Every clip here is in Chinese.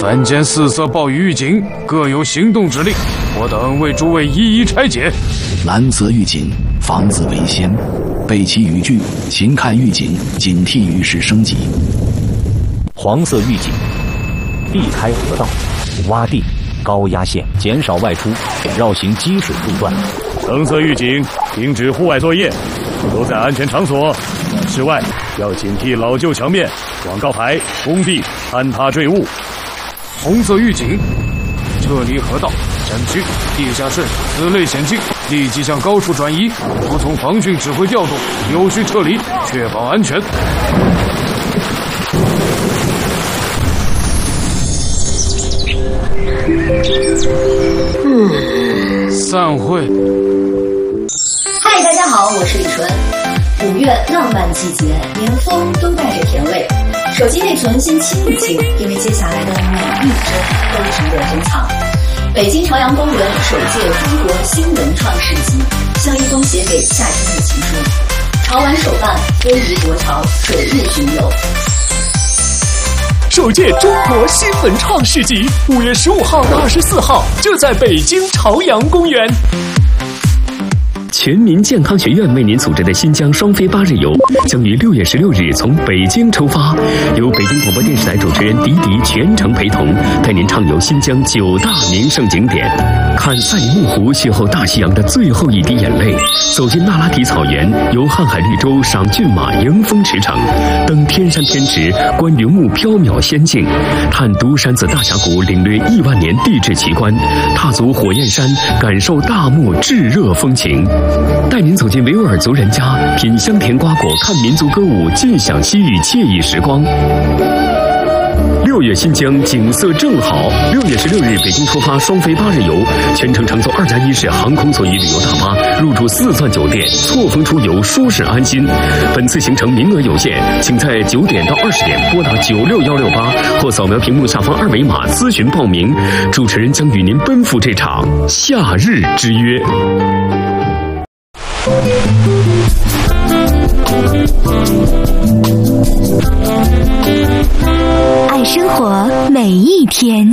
本间4色暴雨预警各有行动指令，我等为诸位一一拆解。 蓝色预警，防自为先，备齐雨具，勤看预警，警惕雨势升级。 黄色预警，避开河道、洼地、高压线，减少外出，绕行积水路段。 橙色预警，停止户外作业，都在安全场所。室外要警惕老旧墙面、广告牌、工地坍塌坠物。红色预警，撤离河道、山区、地下室此类险境，立即向高处转移，服从防汛指挥调动，有序撤离，确保安全。散会。 嗨，大家好，我是李纯。5月浪漫季节，连风都带着甜味。手机内存先清一清，因为接下来的每一帧都值得珍藏。北京朝阳公园首届中国新文创市集，像一封写给夏天的情书。潮玩手办，飞鱼国潮，水日巡游。 首届中国新文创市集5月15号到24号就在北京朝阳公园。 全民健康学院为您组织的新疆双飞8日游将于6月16日从北京出发，由北京广播电视台主持人迪迪全程陪同，带您畅游新疆9大名胜景点，看赛里木湖邂逅大西洋的最后一滴眼泪，走进那拉提草原，游瀚海绿洲，赏骏马，迎风驰骋，登天山天池，观云雾缥缈仙境，探独山子大峡谷，领略亿万年地质奇观，踏足火焰山，感受大漠炙热风情。带您走进维吾尔族人家，品香甜瓜果，看民族歌舞，尽享西域惬意时光。6月新疆景色正好，6月16日北京出发双飞8日游，全程乘坐2+1式航空座椅旅游大巴，入住4钻酒店，错峰出游，舒适安心。本次行程名额有限，请在9点到20点拨打96168或扫描屏幕下方2维码咨询报名。主持人将与您奔赴这场夏日之约。 爱生活每一天。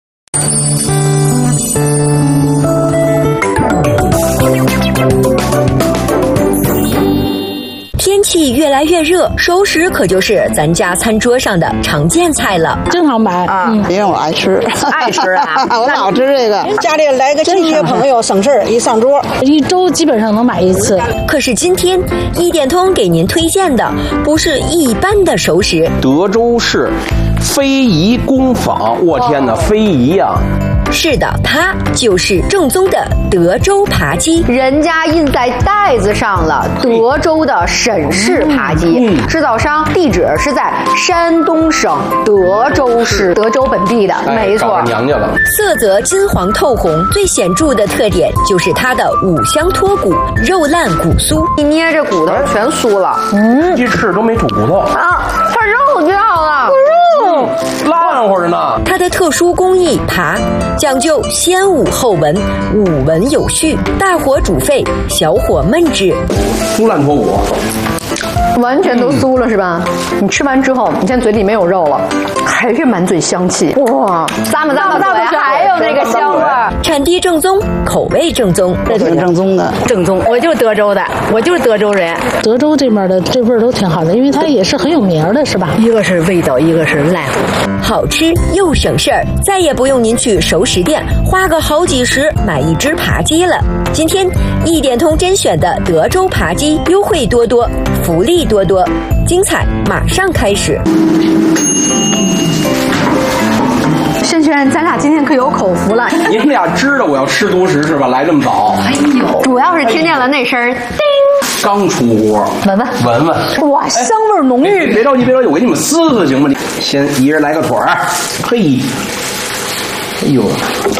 天气越来越热，熟食可就是咱家餐桌上的常见菜了。 经常买因为我爱吃， 爱吃啊， 我老吃这个。家里来个亲戚朋友省事儿，一上桌 1周基本上能买1次。 可是今天一点通给您推荐的不是一般的熟食， 德州市非遗工坊，我天哪，非遗呀！ 是的，它就是正宗的德州扒鸡， 人家印在袋子上了，德州的沈氏扒鸡，制造商地址是在山东省德州市，德州本地的，没错。 娘家了。 色泽金黄透红，最显著的特点就是它的五香脱骨，肉烂骨酥， 一捏这骨头全酥了， 一吃都没吐骨头啊，它肉掉了， 烂乎着呢。 它的特殊工艺扒讲究先捂后闻，捂闻有序，大火煮沸，小火焖制， 酥烂脱骨。 完全都酥了是吧？你吃完之后，你现在嘴里没有肉了，还是满嘴香气。哇，咂摸嘴，还有那个香味儿。 产地正宗，口味正宗， 这挺正宗的。 正宗，我就是德州的，我就是德州人。德州这边的这味儿都挺好的，因为它也是很有名的，是吧？一个是味道，一个是烂， 好吃又省事儿，再也不用您去熟食店花个好几十买一只扒鸡了。今天一点通甄选的德州扒鸡优惠多多，福利多多，精彩马上开始。 轩轩，咱俩今天可有口福了。 你们俩知道我要吃独食是吧？来这么早。 哎呦，主要是听见了那声叮， 刚出锅，闻闻。 哇，香味浓郁。 别着急，我给你们撕撕行吗？先一人来个腿儿。嘿，哎呦，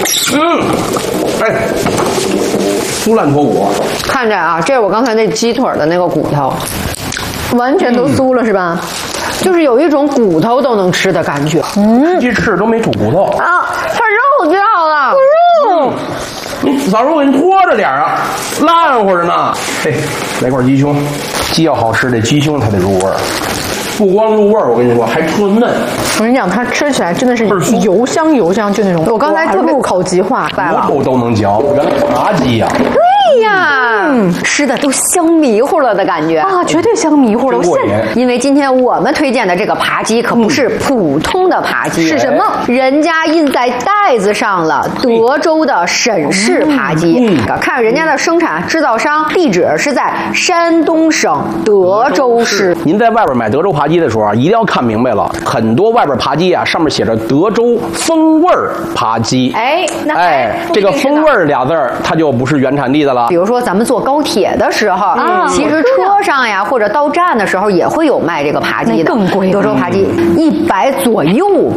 哎，酥烂脱骨。 看着啊，这是我刚才那鸡腿的那个骨头，完全都酥了是吧？就是有一种骨头都能吃的感觉。 一吃都没吐骨头啊，它肉掉了，肉。 你早说我给你拖着点啊，烂乎着呢。嘿，来块鸡胸，鸡要好吃，这鸡胸才得入味儿。 不光入味儿，我跟你说还特嫩。 我跟你讲，它吃起来真的是油香油香，就那种。我刚才特别口即化， 骨头都能嚼，原来扒鸡呀。 对呀，吃的都香迷糊了的感觉啊，绝对香迷糊了。因为今天我们推荐的这个扒鸡可不是普通的扒鸡，是什么？人家印在袋子上了，德州的沈氏扒鸡。看人家的生产制造商地址是在山东省德州市。 您在外边买德州扒鸡的时候啊，一定要看明白了，很多外边扒鸡啊，上面写着德州风味扒鸡。这个风味俩字儿，它就不是原产地的了。 比如说咱们坐高铁的时候，其实车上呀或者到站的时候也会有卖这个扒鸡的，更贵。德州扒鸡100左右